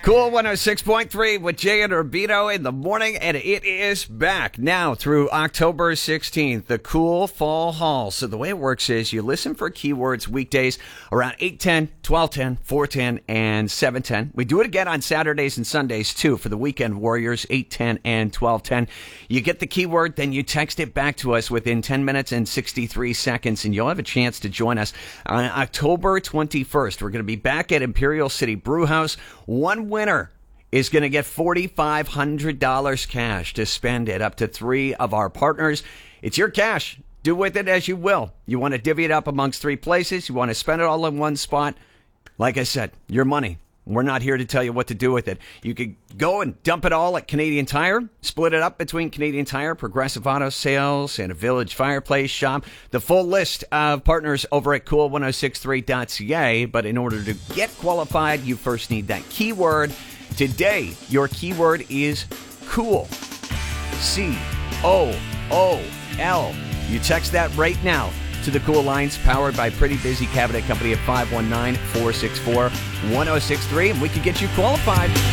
Cool 106.3 with Jay and Urbino in the morning, and it is back now through October 16th, the Cool Fall Haul. So the way it works is you listen for keywords weekdays around 8:10, 12:10, 4:10, and 7:10. We do it again on Saturdays and Sundays, too, for the weekend warriors, 8:10 and 12:10. You get the keyword, then you text it back to us within 10 minutes and 63 seconds, and you'll have a chance to join us on October 21st. We're going to be back at Imperial City Brewhouse. One winner is going to get $4,500 cash to spend at up to 3 of our partners. It's your cash. Do with it as you will. You want to divvy it up amongst 3 places. You want to spend it all in one spot. Like I said, your money. We're not here to tell you what to do with it. You could go and dump it all at Canadian Tire, split it up between Canadian Tire, Progressive Auto Sales, and a Village Fireplace Shop. The full list of partners over at cool1063.ca. But in order to get qualified, you first need that keyword. Today, your keyword is cool. C-O-O-L. You text that right now to the Cool Lines, powered by Pretty Busy Cabinet Company at 519-464-1063, and we could get you qualified.